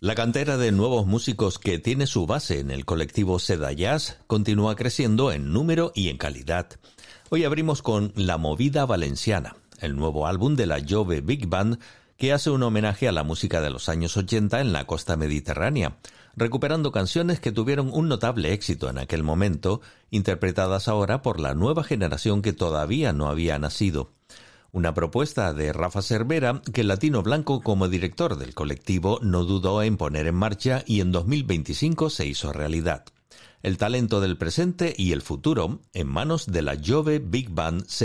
La cantera de nuevos músicos que tiene su base en el colectivo Seda Jazz continúa creciendo en número y en calidad. Hoy abrimos con La Movida Valenciana, el nuevo álbum de la Jove Big Band que hace un homenaje a la música de los años 80 en la costa mediterránea, recuperando canciones que tuvieron un notable éxito en aquel momento, interpretadas ahora por la nueva generación que todavía no había nacido. Una propuesta de Rafa Cervera que Latino Blanco, como director del colectivo, no dudó en poner en marcha y en 2025 se hizo realidad. El talento del presente y el futuro en manos de la Jove Big Band